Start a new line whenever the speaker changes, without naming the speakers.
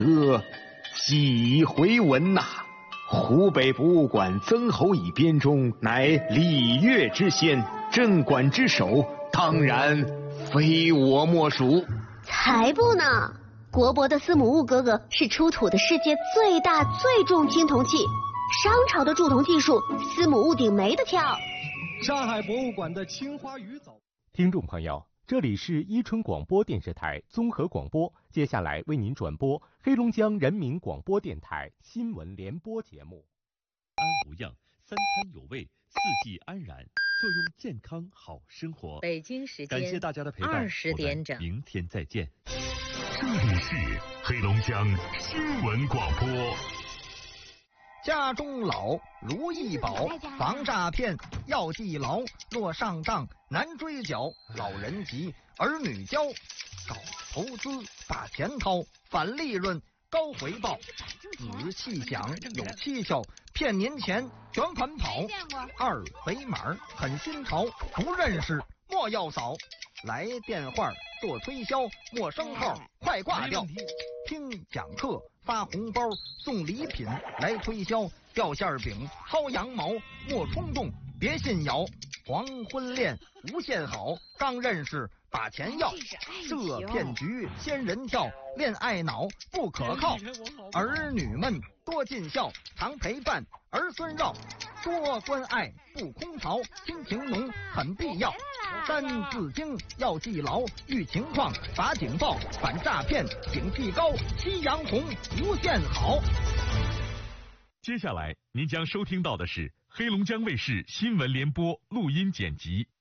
几回闻呐！湖北博物馆曾侯乙编钟乃礼乐之先，镇馆之首，当然非我莫属。
才不呢！国博的司母戊哥哥是出土的世界最大最重青铜器，商朝的铸铜技术，司母戊鼎没得挑。
上海博物馆的青花鱼藻。
听众朋友，这里是伊春广播电视台综合广播，接下来为您转播黑龙江人民广播电台新闻联播节目。
安无恙，三餐有味，四季安然，作用健康好生活。
北京时间
感谢大家的陪伴
20点整，
明天再见。
这里是黑龙江新闻广播。
家中老，如意宝，防诈骗要记牢，若上当难追缴，老人急，儿女教，搞投资把钱掏，返利润高回报，仔细想有蹊跷，骗您钱全盘跑，二维码很新潮，不认识莫要扫，来电话做推销，陌生号快挂掉，听讲课发红包送礼品来推销，掉馅饼薅羊毛莫冲动别信谣，黄昏恋无限好，刚认识把钱要，设骗局仙人跳，恋爱脑不可靠，儿女们多尽孝，常陪伴儿孙绕，多关爱不空巢，亲情浓很必要，三字经要记牢，遇情况打警报，反诈骗警惕高，夕阳红无限好。
接下来您将收听到的是黑龙江卫视新闻联播录音剪辑。